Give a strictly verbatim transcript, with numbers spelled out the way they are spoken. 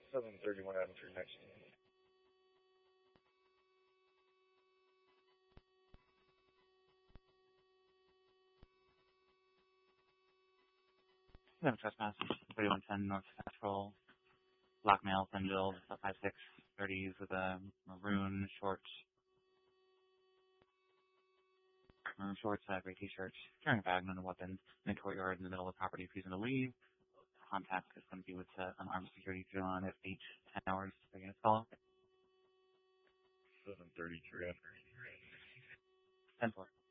seven thirty-one Avenue next. We have a trespass, thirty-one ten North Central, black male, thin build, five six, thirties with a maroon short, maroon shorts, uh, gray t-shirt, carrying a bag, no weapons, in the courtyard in the middle of the property, refusing to leave. Contact is going to be with uh, an armed security drill on at eight, ten hours. They're going to call. seven thirty-three Avenue. ten four.